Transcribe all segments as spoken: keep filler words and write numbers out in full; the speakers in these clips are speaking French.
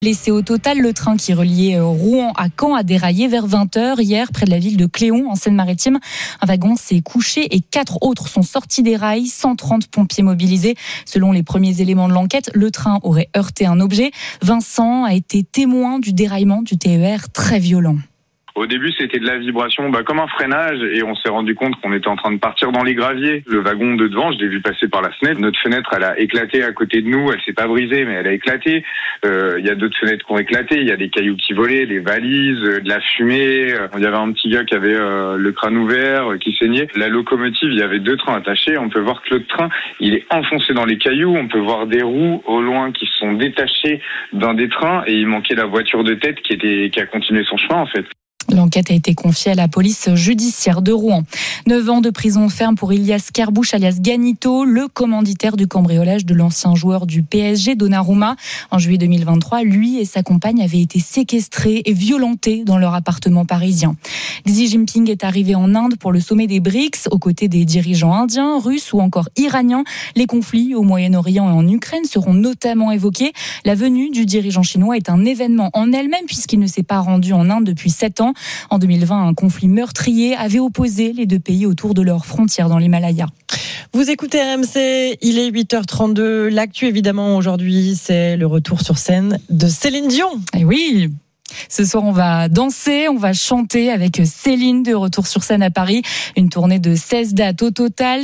Blessé au total, le train qui reliait Rouen à Caen a déraillé vers vingt heures hier près de la ville de Cléon en Seine-Maritime. Un wagon s'est couché et quatre autres sont sortis des rails, cent trente pompiers mobilisés. Selon les premiers éléments de l'enquête, le train aurait heurté un objet. Vincent a été témoin du déraillement du T E R très violent. Au début, c'était de la vibration, bah, comme un freinage, et on s'est rendu compte qu'on était en train de partir dans les graviers. Le wagon de devant, je l'ai vu passer par la fenêtre. Notre fenêtre, elle a éclaté à côté de nous. Elle s'est pas brisée, mais elle a éclaté. Il euh, y a d'autres fenêtres qui ont éclaté. Il y a des cailloux qui volaient, des valises, euh, de la fumée. Il y avait un petit gars qui avait euh, le crâne ouvert, euh, qui saignait. La locomotive, il y avait deux trains attachés. On peut voir que l'autre train, il est enfoncé dans les cailloux. On peut voir des roues au loin qui sont détachées d'un des trains, et il manquait la voiture de tête qui était qui a continué son chemin en fait. L'enquête a été confiée à la police judiciaire de Rouen. neuf ans de prison ferme pour Ilias Kerbouche alias Ganito, le commanditaire du cambriolage de l'ancien joueur du P S G, Donnarumma. En juillet deux mille vingt-trois, lui et sa compagne avaient été séquestrés et violentés dans leur appartement parisien. Xi Jinping est arrivé en Inde pour le sommet des B R I C S, aux côtés des dirigeants indiens, russes ou encore iraniens. Les conflits au Moyen-Orient et en Ukraine seront notamment évoqués. La venue du dirigeant chinois est un événement en elle-même puisqu'il ne s'est pas rendu en Inde depuis sept ans. En deux mille vingt, un conflit meurtrier avait opposé les deux pays autour de leurs frontières dans l'Himalaya. Vous écoutez R M C, il est huit heures trente-deux. L'actu, évidemment, aujourd'hui, c'est le retour sur scène de Céline Dion. Et oui, ce soir, on va danser, on va chanter avec Céline de retour sur scène à Paris. Une tournée de seize dates au total,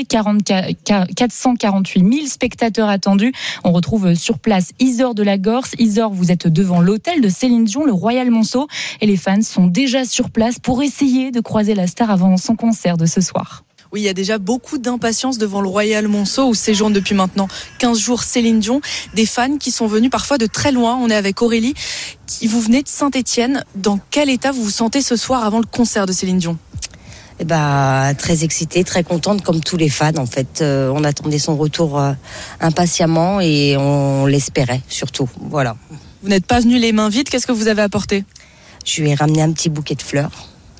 quatre cent quarante-huit mille spectateurs attendus. On retrouve sur place Isor de la Gorse. Isor, vous êtes devant l'hôtel de Céline Dion, le Royal Monceau. Et les fans sont déjà sur place pour essayer de croiser la star avant son concert de ce soir. Oui, il y a déjà beaucoup d'impatience devant le Royal Monceau où séjourne depuis maintenant quinze jours Céline Dion. Des fans qui sont venus parfois de très loin. On est avec Aurélie. Vous venez de Saint-Étienne. Dans quel état vous vous sentez ce soir avant le concert de Céline Dion ? Eh ben, très excitée, très contente comme tous les fans en fait. Euh, on attendait son retour euh, impatiemment et on l'espérait surtout. Voilà. Vous n'êtes pas venu les mains vides. Qu'est-ce que vous avez apporté ? Je lui ai ramené un petit bouquet de fleurs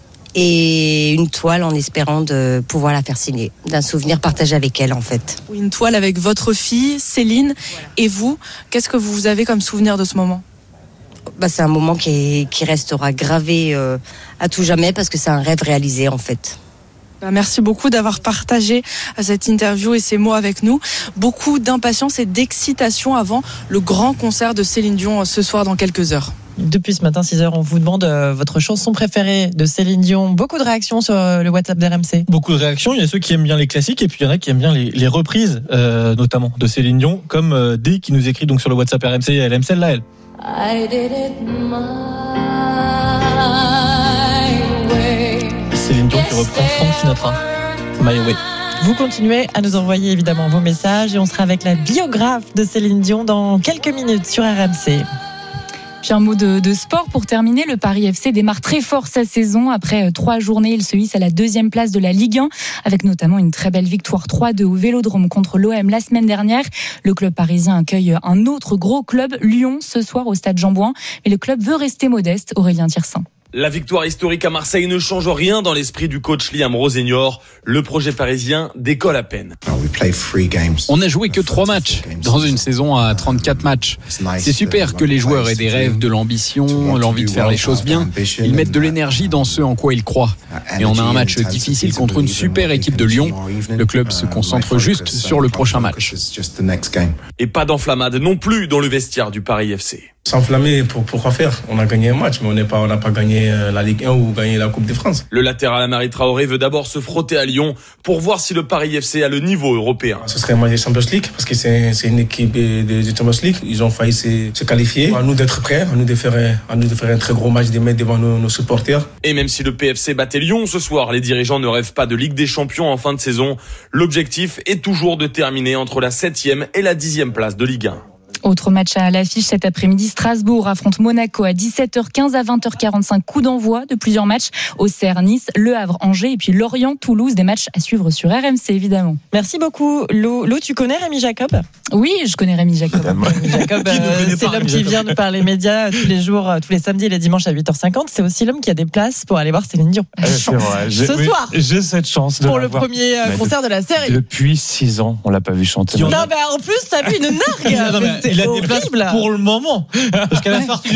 et une toile en espérant de pouvoir la faire signer, d'un souvenir partagé avec elle en fait. Oui, une toile avec votre fille, Céline, voilà. Et vous, qu'est-ce que vous avez comme souvenir de ce moment ? Bah, c'est un moment qui, est, qui restera gravé euh, à tout jamais parce que c'est un rêve réalisé en fait. Bah, merci beaucoup d'avoir partagé cette interview et ces mots avec nous. Beaucoup d'impatience et d'excitation avant le grand concert de Céline Dion ce soir dans quelques heures. Depuis ce matin, six heures, on vous demande euh, votre chanson préférée de Céline Dion. Beaucoup de réactions sur euh, le WhatsApp d'R M C. Beaucoup de réactions. Il y a ceux qui aiment bien les classiques et puis il y en a qui aiment bien les, les reprises, euh, notamment de Céline Dion, comme euh, D qui nous écrit donc sur le WhatsApp R M C. Elle aime celle-là, elle. I did it my way. Céline Dion qui reprend Frank Sinatra. My Way. Vous continuez à nous envoyer évidemment vos messages et on sera avec la biographe de Céline Dion dans quelques minutes sur R M C. Puis un mot de, de sport pour terminer. Le Paris F C démarre très fort sa saison. Après trois journées, il se hisse à la deuxième place de la Ligue un, avec notamment une très belle victoire trois deux au Vélodrome contre l'O M la semaine dernière. Le club parisien accueille un autre gros club, Lyon, ce soir au stade Jean-Bouin. Mais le club veut rester modeste. Aurélien Tirsin. La victoire historique à Marseille ne change rien dans l'esprit du coach Liam Rossignol. Le projet parisien décolle à peine. On n'a joué que trois matchs dans une saison à trente-quatre matchs. C'est super que les joueurs aient des rêves, de l'ambition, l'envie de faire les choses bien. Ils mettent de l'énergie dans ce en quoi ils croient. Et on a un match difficile contre une super équipe de Lyon. Le club se concentre juste sur le prochain match. Et pas d'enflammade non plus dans le vestiaire du Paris F C. S'enflammer, pour, pourquoi faire ? On a gagné un match, mais on n'est pas, on n'a pas gagné la Ligue un ou gagné la Coupe de France. Le latéral Amari Traoré veut d'abord se frotter à Lyon pour voir si le Paris F C a le niveau européen. Ce serait un match de Champions League, parce que c'est, c'est une équipe de, de Champions League. Ils ont failli se, se qualifier. À nous d'être prêts, à nous de faire, à nous de faire un très gros match, de mettre devant nos, nos supporters. Et même si le P F C battait Lyon ce soir, les dirigeants ne rêvent pas de Ligue des Champions en fin de saison. L'objectif est toujours de terminer entre la septième et la dixième place de Ligue un. Autre match à l'affiche cet après-midi, Strasbourg affronte Monaco à dix-sept heures quinze, à vingt heures quarante-cinq, coup d'envoi de plusieurs matchs. Auxerre, Nice, Le Havre, Angers et puis Lorient, Toulouse, des matchs à suivre sur R M C évidemment. Merci beaucoup. Lo, Lo tu connais Rémi Jacob ? Oui, je connais Rémi Jacob. Rémi Jacob, euh, c'est l'homme qui vient nous parler médias tous les jours, tous les samedis et les dimanches à huit heures cinquante. C'est aussi l'homme qui a des places pour aller voir Céline Dion. Ah, c'est vrai. J'ai, ce oui, soir, j'ai cette chance de pour la le premier euh, concert de la série. Depuis six ans, on l'a pas vu chanter. Non, mais en plus, t'as vu une nargue. Non, mais il a des places pour le moment. Parce qu'à la sortie